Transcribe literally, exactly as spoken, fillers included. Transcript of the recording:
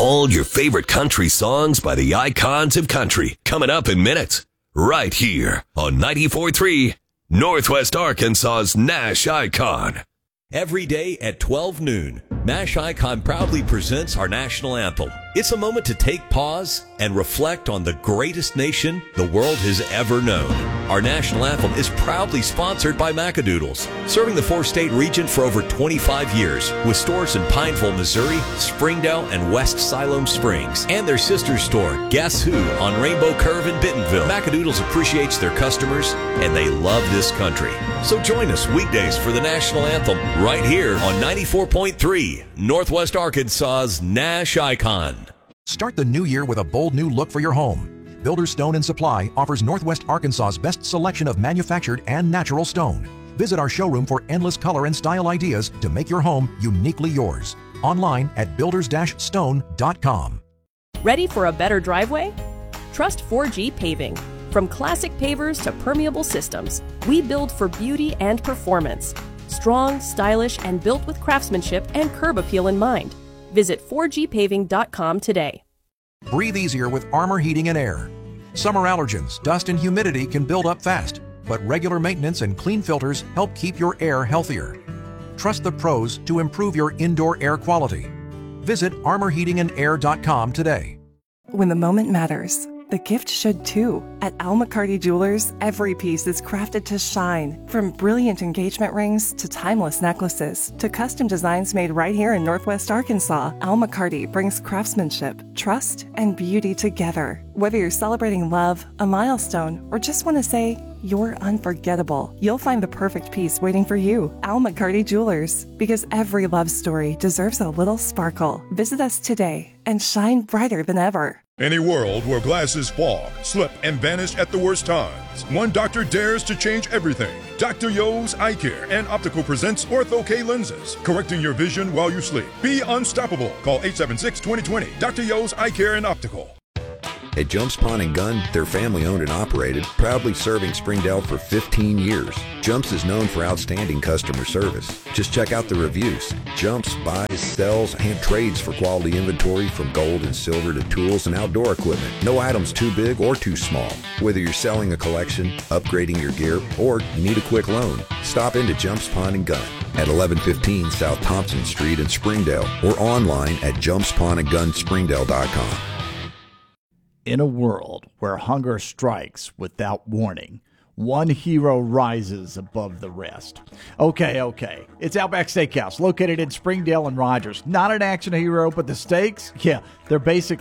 All your favorite country songs by the icons of country coming up in minutes. Right here on ninety-four point three Northwest Arkansas's Nash Icon. Every day at twelve noon, Nash Icon proudly presents our national anthem. It's a moment to take pause and reflect on the greatest nation the world has ever known. Our national anthem is proudly sponsored by Macadoodles, serving the four-state region for over twenty-five years, with stores in Pineville, Missouri, Springdale, and West Siloam Springs, and their sister store, Guess Who, on Rainbow Curve in Bentonville. Macadoodles appreciates their customers, and they love this country. So join us weekdays for the national anthem right here on ninety-four point three Northwest Arkansas's Nash Icon. Start the new year with a bold new look for your home. Builders Stone and Supply offers Northwest Arkansas's best selection of manufactured and natural stone. Visit our showroom for endless color and style ideas to make your home uniquely yours. Online at builders dash stone dot com. Ready for a better driveway? Trust four G Paving. From classic pavers to permeable systems, we build for beauty and performance. Strong, stylish, and built with craftsmanship and curb appeal in mind. Visit four G paving dot com today. Breathe easier with Armor Heating and Air. Summer allergens, dust, and humidity can build up fast, but regular maintenance and clean filters help keep your air healthier. Trust the pros to improve your indoor air quality. Visit armor heating and air dot com today. When the moment matters, the gift should too. At Al McCarty Jewelers, every piece is crafted to shine. From brilliant engagement rings to timeless necklaces to custom designs made right here in Northwest Arkansas, Al McCarty brings craftsmanship, trust, and beauty together. Whether you're celebrating love, a milestone, or just want to say, you're unforgettable, you'll find the perfect piece waiting for you. Al McCarty Jewelers, because every love story deserves a little sparkle. Visit us today and shine brighter than ever. In a world where glasses fog, slip, and vanish at the worst times, one doctor dares to change everything. Doctor Yo's Eye Care and Optical presents Ortho-K lenses, correcting your vision while you sleep. Be unstoppable. Call eight seven six, two zero two zero. Doctor Yo's Eye Care and Optical. At Jumps Pawn and Gun, they're family owned and operated, proudly serving Springdale for fifteen years. Jumps is known for outstanding customer service. Just check out the reviews. Jumps buys, sells, and trades for quality inventory from gold and silver to tools and outdoor equipment. No items too big or too small. Whether you're selling a collection, upgrading your gear, or need a quick loan, stop into Jumps Pawn and Gun at eleven fifteen South Thompson Street in Springdale or online at jumps pawn and gun springdale dot com. In a world where hunger strikes without warning, one hero rises above the rest. Okay, okay. It's Outback Steakhouse, located in Springdale and Rogers. Not an action hero, but the steaks, yeah, they're basically